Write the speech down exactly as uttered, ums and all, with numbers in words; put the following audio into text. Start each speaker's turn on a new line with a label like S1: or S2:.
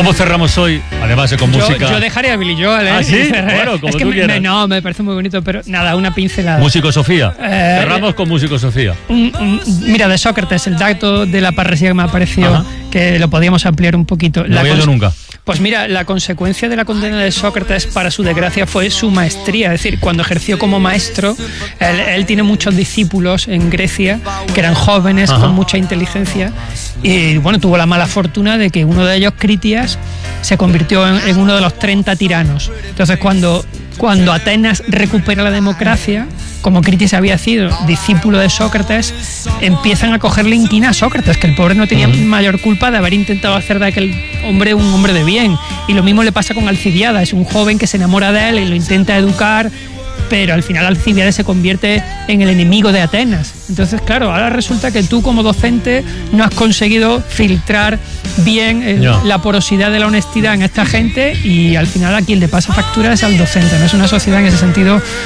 S1: ¿Cómo cerramos hoy? Además de con
S2: yo,
S1: música.
S2: Yo dejaré a Billy Joel, ¿eh?
S1: ¿Ah, sí?
S2: Cerraré.
S1: Bueno, como
S2: es que
S1: tú
S2: me,
S1: quieras.
S2: me, no, me parece muy bonito, pero nada, una pincelada.
S1: Músico Sofía.
S2: Eh,
S1: Cerramos con Músico Sofía.
S2: Un, un, mira, de Sócrates, el dato de la parresía que me ha parecido
S1: Ajá.
S2: que lo podíamos ampliar un poquito.
S1: No
S2: La
S1: había
S2: cons-
S1: ido nunca.
S2: Pues mira, la consecuencia de la condena de Sócrates, para su desgracia, fue su maestría. Es decir, cuando ejerció como maestro, él, él tiene muchos discípulos en Grecia que eran jóvenes,
S1: Ajá.
S2: con mucha inteligencia, y bueno, tuvo la mala fortuna de que uno de ellos, Critias, se convirtió en, en uno de los treinta tiranos. Entonces, cuando, cuando Atenas recupera la democracia, como Critias había sido discípulo de Sócrates, empiezan a cogerle inquina a Sócrates, que el pobre no tenía uh-huh. mayor culpa de haber intentado hacer de aquel hombre un hombre de bien. Y lo mismo le pasa con Alcibiades, un joven que se enamora de él y lo intenta educar, pero al final Alcibiades se convierte en el enemigo de Atenas. Entonces, claro, ahora resulta que tú como docente no has conseguido filtrar bien el,
S1: no.
S2: la porosidad de la honestidad en esta gente, y al final a quien le pasa factura es al docente. No es una sociedad en ese sentido